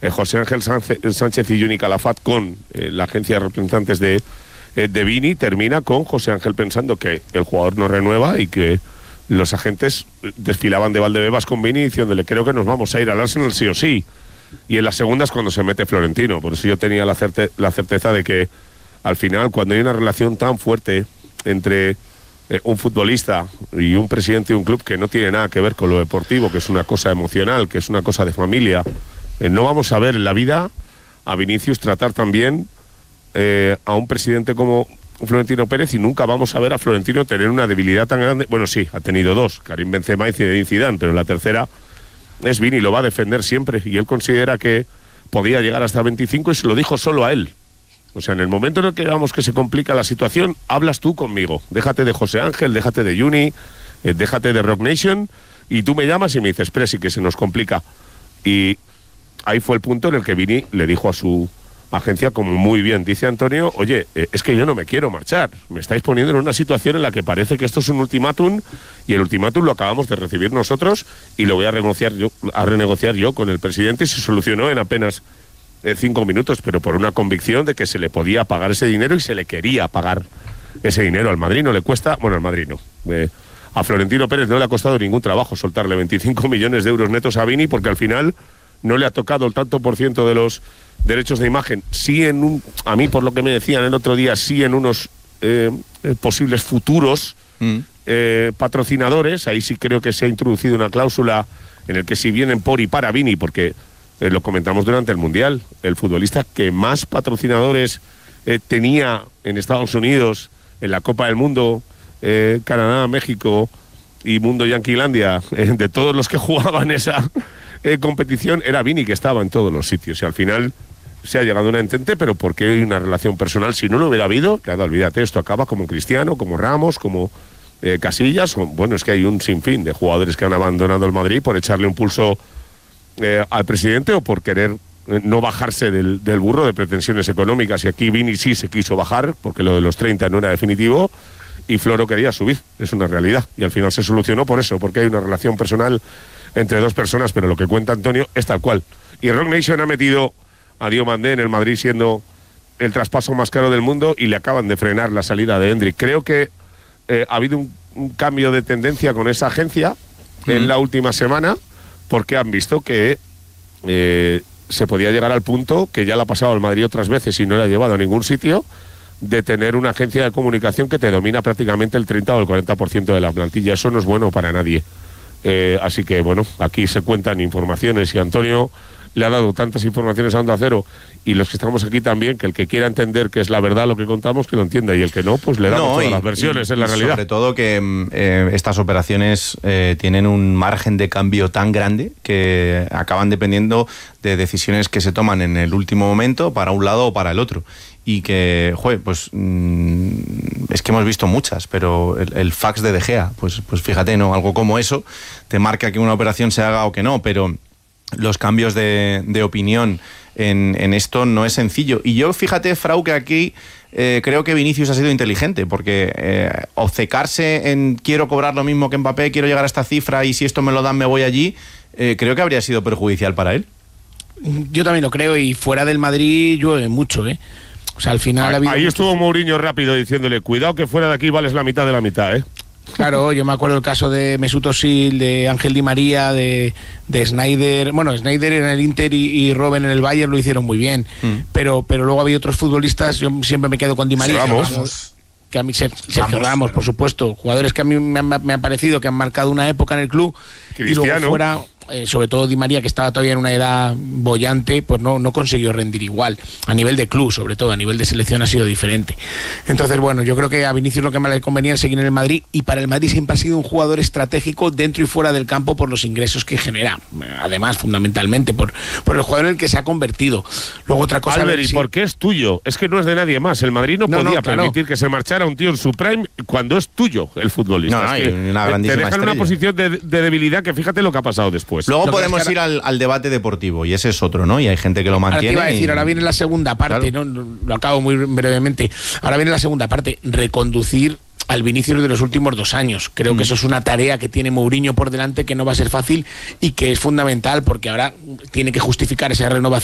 José Ángel Sánchez y Juni Calafat con la agencia de representantes de Vini, termina con José Ángel pensando que el jugador no renueva y que los agentes desfilaban de Valdebebas con Vini diciéndole creo que nos vamos a ir al Arsenal sí o sí. Y en las segundas cuando se mete Florentino. Por eso yo tenía la certeza de que al final, cuando hay una relación tan fuerte entre un futbolista y un presidente de un club que no tiene nada que ver con lo deportivo, que es una cosa emocional, que es una cosa de familia, no vamos a ver en la vida a Vinicius tratar también a un presidente como Florentino Pérez, y nunca vamos a ver a Florentino tener una debilidad tan grande. Bueno, sí, ha tenido dos, Karim Benzema y Zinedine Zidane, pero la tercera es Vini, lo va a defender siempre, y él considera que podía llegar hasta 25 y se lo dijo solo a él. O sea, en el momento en el que veamos que se complica la situación, hablas tú conmigo. Déjate de José Ángel, déjate de Juni, déjate de Rock Nation, y tú me llamas y me dices, Presi, que se nos complica. Y ahí fue el punto en el que Vini le dijo a su agencia, como muy bien dice Antonio, oye, es que yo no me quiero marchar, me estáis poniendo en una situación en la que parece que esto es un ultimátum, y el ultimátum lo acabamos de recibir nosotros y lo voy a renegociar yo con el presidente, y se solucionó en apenas 5 minutos, pero por una convicción de que se le podía pagar ese dinero y se le quería pagar ese dinero. Al Madrid no le cuesta, bueno, al Madrid no, a Florentino Pérez no le ha costado ningún trabajo soltarle 25 millones de euros netos a Vini, porque al final no le ha tocado el tanto por ciento de los derechos de imagen. Sí, a mí, por lo que me decían el otro día, sí en unos posibles futuros patrocinadores. Ahí sí creo que se ha introducido una cláusula en el que si vienen por y para Vini, porque lo comentamos durante el Mundial, el futbolista que más patrocinadores tenía en Estados Unidos, en la Copa del Mundo, Canadá, México y Mundo Yanquilandia, de todos los que jugaban esa competición, era Vini, que estaba en todos los sitios, y al final se ha llegado a un entente, pero porque hay una relación personal. Si no lo hubiera habido, nada, olvídate, esto acaba como Cristiano, como Ramos, como Casillas. Bueno, es que hay un sinfín de jugadores que han abandonado el Madrid por echarle un pulso al presidente, o por querer no bajarse del burro de pretensiones económicas, y aquí Vini sí se quiso bajar, porque lo de los 30 no era definitivo, y Floro quería subir, es una realidad, y al final se solucionó por eso, porque hay una relación personal entre dos personas, pero lo que cuenta Antonio es tal cual. Y Rock Nation ha metido a Diomandé en el Madrid siendo el traspaso más caro del mundo, y le acaban de frenar la salida de Hendrik. Creo que ha habido un cambio de tendencia con esa agencia en la última semana, porque han visto que se podía llegar al punto, que ya le ha pasado al Madrid otras veces y no le ha llevado a ningún sitio, de tener una agencia de comunicación que te domina prácticamente el 30 o el 40% de la plantilla. Eso no es bueno para nadie. Así que, bueno, aquí se cuentan informaciones, y Antonio le ha dado tantas informaciones a Onda Cero, y los que estamos aquí también, que el que quiera entender que es la verdad lo que contamos, que lo entienda, y el que no, pues le damos todas las versiones en la realidad. Sobre todo que estas operaciones tienen un margen de cambio tan grande que acaban dependiendo de decisiones que se toman en el último momento para un lado o para el otro. Y que, pues es que hemos visto muchas, pero el fax de Gea, pues fíjate, ¿no? Algo como eso te marca que una operación se haga o que no, pero los cambios de opinión en esto no es sencillo. Y yo, fíjate, Frau, que aquí creo que Vinicius ha sido inteligente, porque obcecarse en quiero cobrar lo mismo que Mbappé, quiero llegar a esta cifra y si esto me lo dan me voy allí, creo que habría sido perjudicial para él. Yo también lo creo, y fuera del Madrid llueve mucho, O sea, al final ahí estuvo Mourinho rápido diciéndole, cuidado que fuera de aquí vales la mitad de la mitad, Claro, yo me acuerdo el caso de Mesut Özil, de Ángel Di María, de Sneijder. Bueno, Sneijder en el Inter y Robben en el Bayern lo hicieron muy bien. Pero luego había otros futbolistas, yo siempre me quedo con Di María. Que a mí Sergio Ramos, por supuesto, jugadores que a mí me han parecido que han marcado una época en el club. Cristiano. Y luego fuera, sobre todo Di María, que estaba todavía en una edad boyante, pues no consiguió rendir igual. A nivel de club, sobre todo, a nivel de selección ha sido diferente. Entonces, bueno, yo creo que a Vinicius lo que más le convenía es seguir en el Madrid, y para el Madrid siempre ha sido un jugador estratégico dentro y fuera del campo por los ingresos que genera. Además, fundamentalmente, por el jugador en el que se ha convertido. Luego otra cosa... Albert, ¿y por qué es tuyo? Es que no es de nadie más. El Madrid no podía permitir que se marchara un tío en su prime cuando es tuyo el futbolista. No, es que una grandísima te dejan en una posición de debilidad que fíjate lo que ha pasado después. Luego podemos ir al debate deportivo, y ese es otro, ¿no? Y hay gente que lo mantiene. Ahora te iba a decir, ahora viene la segunda parte, claro. ¿No? Lo acabo muy brevemente. Ahora viene la segunda parte, reconducir al Vinicius de los últimos 2 años. Creo que eso es una tarea que tiene Mourinho por delante, que no va a ser fácil y que es fundamental, porque ahora tiene que justificar esa renovación